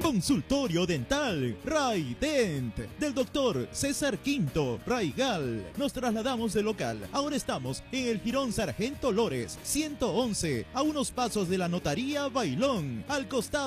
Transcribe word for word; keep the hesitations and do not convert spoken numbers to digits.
Consultorio dental Raident del doctor César Quinto Raigal. Nos trasladamos de local. Ahora estamos en el Jirón Sargento Lores ciento once, a unos pasos de la Notaría Bailón, al costado